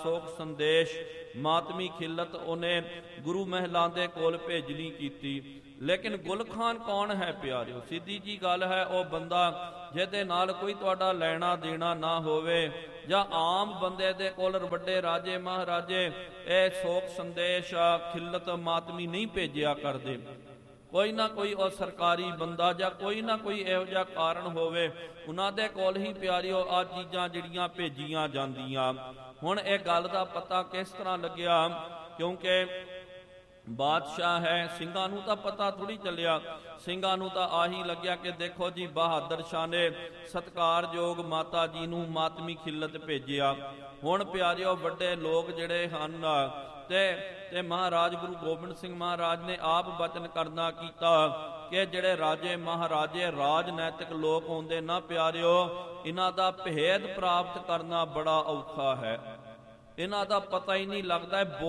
ਸੋਖ ਸੰਦੇਸ਼ ਮਾਤਮੀ ਖਿਲਤ ਉਹਨੇ ਗੁਰੂ ਮਹਿਲਾਂ ਦੇ ਕੋਲ ਭੇਜਣੀ ਕੀਤੀ। ਲੇਕਿਨ ਗੁਲ ਖਾਨ ਕੌਣ ਹੈ ਪਿਆਰਿਓ? ਸਿੱਧੀ ਜੀ ਗੱਲ ਹੈ, ਉਹ ਬੰਦਾ ਜਿਹਦੇ ਨਾਲ ਕੋਈ ਤੁਹਾਡਾ ਲੈਣਾ ਦੇਣਾ ਨਾ ਹੋਵੇ, ਜਾਂ ਆਮ ਬੰਦੇ ਦੇ ਕੋਲ ਵੱਡੇ ਰਾਜੇ ਮਹਾਰਾਜੇ ਇਹ ਸੋਖ ਸੰਦੇਸ਼ ਖਿਲਤ ਮਾਤਮੀ ਨਹੀਂ ਭੇਜਿਆ ਕਰਦੇ। ਕੋਈ ਨਾ ਕੋਈ ਉਹ ਸਰਕਾਰੀ ਬੰਦਾ ਜਾਂ ਕੋਈ ਨਾ ਕੋਈ ਇਹੋ ਜਿਹਾ ਕਾਰਨ ਹੋਵੇ, ਉਹਨਾਂ ਦੇ ਕੋਲ ਹੀ ਪਿਆਰਿਓ ਆਹ ਚੀਜ਼ਾਂ ਜਿਹੜੀਆਂ ਭੇਜੀਆਂ ਜਾਂਦੀਆਂ। ਹੁਣ ਇਹ ਗੱਲ ਦਾ ਪਤਾ ਕਿਸ ਤਰ੍ਹਾਂ ਲੱਗਿਆ? ਕਿਉਂਕਿ ਬਾਦਸ਼ਾਹ ਹੈ, ਸਿੰਘਾਂ ਨੂੰ ਤਾਂ ਪਤਾ ਥੋੜ੍ਹੀ ਚੱਲਿਆ। ਸਿੰਘਾਂ ਨੂੰ ਤਾਂ ਆਹੀ ਲੱਗਿਆ ਕਿ ਦੇਖੋ ਜੀ ਬਹਾਦਰ ਸ਼ਾਹ ਨੇ ਸਤਿਕਾਰਯੋਗ ਮਾਤਾ ਜੀ ਨੂੰ ਮਾਤਮੀ ਖਿਲਤ ਭੇਜਿਆ। ਹੁਣ ਪਿਆਰਿਓ ਵੱਡੇ ਲੋਕ ਜਿਹੜੇ ਹਨ ਤੇ ਮਹਾਰਾਜ ਗੁਰੂ ਗੋਬਿੰਦ ਸਿੰਘ ਮਹਾਰਾਜ ਨੇ ਆਪ ਬਚਨ ਕਰਨਾ ਕੀਤਾ ਕਿ ਜਿਹੜੇ ਰਾਜੇ ਮਹਾਰਾਜੇ ਰਾਜਨੈਤਿਕ ਲੋਕ ਹੁੰਦੇ ਨਾ ਪਿਆਰਿਓ, ਇਹਨਾਂ ਦਾ ਭੇਦ ਪ੍ਰਾਪਤ ਕਰਨਾ ਬੜਾ ਔਖਾ ਹੈ। ਇਹਨਾਂ ਦਾ ਪਤਾ ਹੀ ਨਹੀਂ ਲੱਗਦਾ।